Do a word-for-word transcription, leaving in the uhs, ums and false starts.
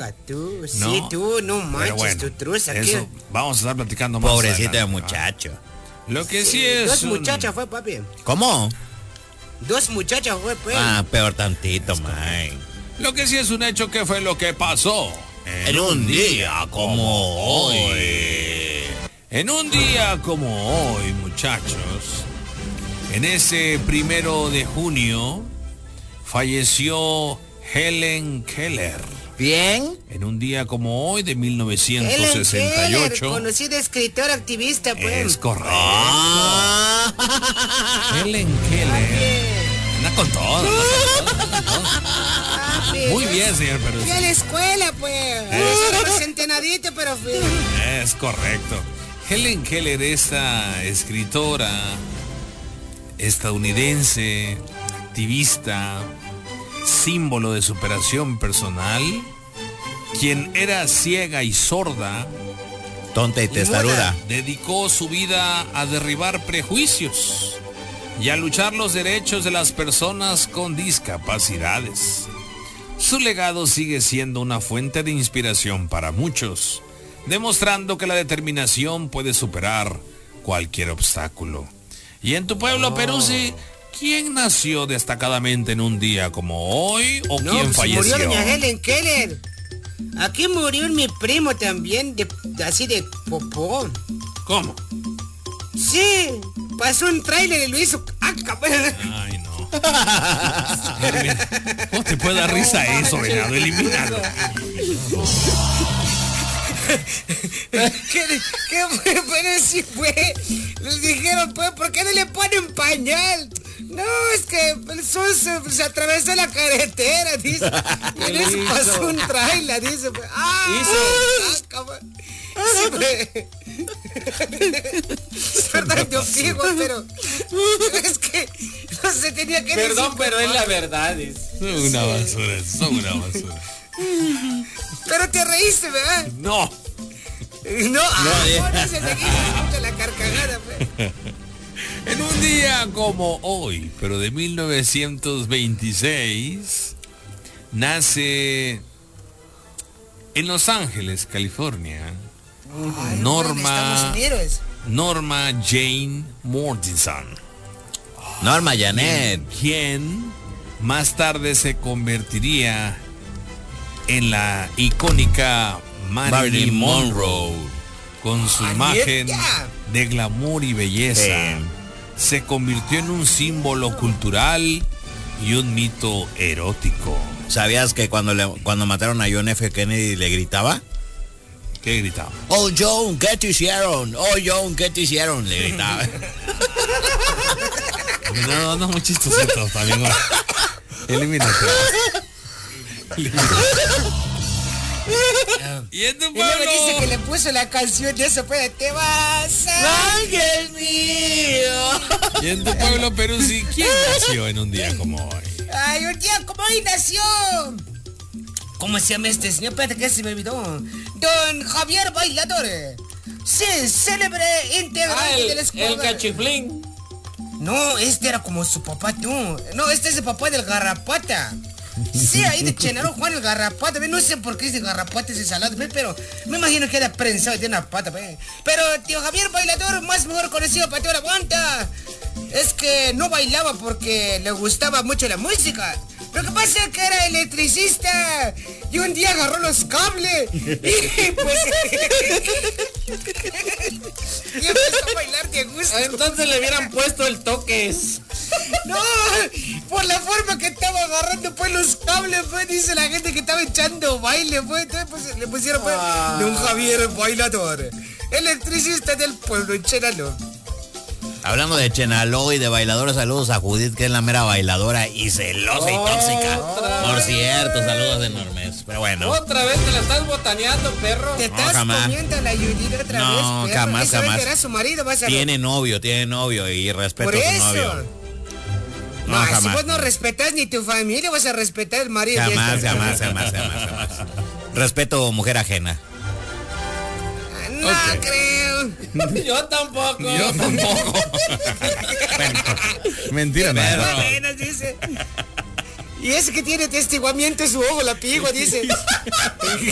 truga, tú. Sí, ¿No? tú, no manches, bueno, tu truza. eso vamos a estar platicando más Pobrecito de adelante, ¿no? muchacho. Lo que sí es Dos un- muchachas fue, papi. ¿Cómo? Dos muchachas fue, pues. Ah, peor tantito, man. Lo que sí es un hecho que fue lo que pasó En un día como hoy. En un día como hoy, muchachos, en ese primero de junio, falleció Helen Keller. ¿Bien? En un día como hoy de mil novecientos Helen sesenta y Keller, ocho. conocida escritora activista, pues. Es correcto. Ah. Helen Keller. Anda con todo. anda con todo. Papi, Muy pues, bien, señor Perú. Fui a la escuela, pues. Solo sentenadito, pero fui. Es correcto. Helen Keller, esta escritora estadounidense, activista, símbolo de superación personal, quien era ciega y sorda, Tonta y testaruda. dedicó su vida a derribar prejuicios y a luchar los derechos de las personas con discapacidades. Su legado sigue siendo una fuente de inspiración para muchos, demostrando que la determinación puede superar cualquier obstáculo. Y en tu pueblo, Oh. Peruzzi, ¿quién nació destacadamente en un día como hoy o No, quién pues, falleció? murió doña Helen Keller. Aquí murió mi primo también, de, así de popó. ¿Cómo? Sí, pasó un tráiler y lo hizo. ¡Ah, cabrón! Ay, no. ¿Cómo te puede dar risa eso, venado? Elimínalo. ¿Qué, qué fue? Pero sí fue. Les dijeron, pues, ¿por qué no le ponen pañal? No, es que el sol se, se atravesó la carretera, dice. Y en eso pasó un trailer, dice. Pues. ¡Ah! Ah, cabrón. Sí, pues. Es verdad, yo digo, pero, pero es que no se tenía que Perdón, decir, pero es la verdad. Es. Son una basura, son una basura. Pero te reíste, ¿verdad? No. No, ah, ya. por eso seguí escucha la carcajada, pues. En un día como hoy, pero de mil novecientos veintiséis, nace en Los Ángeles, California, Ay, Norma, Estados Unidos. Norma Jane Mortensen, Norma Janet. quien más tarde se convertiría en la icónica Marilyn Marilyn Monroe, con su Ay, imagen neta. de glamour y belleza. Sí. Se convirtió en un símbolo cultural y un mito erótico. ¿Sabías que cuando, le, cuando mataron a John F. Kennedy le gritaba? ¿Qué gritaba? Oh, John, ¿qué te hicieron? Oh, John, ¿qué te hicieron? Le gritaba. No, no, muy chistosito también. ¿No? Elimínate. Y en tu Y luego pueblo. dice que le puso la canción de eso, pues, te vas a... ¡Ángel mío! Y en tu pueblo, Peruzzi, ¿quién nació en un día como hoy? Ay, un día como hoy nació. ¿Cómo se llama este señor? Espérate que se me olvidó. Don Javier Bailador. Sí, célebre integrante Ah, de la el, escuadra. el cachiflín. No, este era como su papá, tú. No, este es el papá del Garrapata. Sí, ahí de Chenaro Juan el Garrapata. No sé por qué dice Garrapata ese salado, pero me imagino que era prensado y tiene una pata. Pero tío Javier Bailador, más mejor conocido para toda la aguanta, es que no bailaba porque le gustaba mucho la música. Lo que pasa es que era electricista y un día agarró los cables y pues y empezó a bailar de gusto. Entonces le hubieran puesto el toques. No, por la forma que estaba agarrando pues los cables, pues dice la gente que estaba echando baile, pues, entonces pues, le pusieron pues Ah. Don Javier Bailador, electricista del pueblo en Chenalo. Hablando de Chenaló y de bailadores, saludos a Judith, que es la mera bailadora y celosa y tóxica. Otra Por vez. cierto, saludos enormes. Pero bueno. Otra vez te la estás botaneando, perro. Te No, estás jamás. comiendo a la Judith otra No, vez, perro. jamás, Esa vez jamás. será su marido, vas a ver. Tiene novio, tiene novio y respeto Por a su eso. novio. No, No, si jamás. vos no respetas ni tu familia, vas a respetar el marido. de Jamás, esta. jamás, jamás, jamás, jamás. Respeto mujer ajena. No Ok. creo. Yo tampoco. Yo tampoco. Mentira, Más perro. o menos, dice. Y ese que tiene testiguamiento en su ojo, la pigua, dice.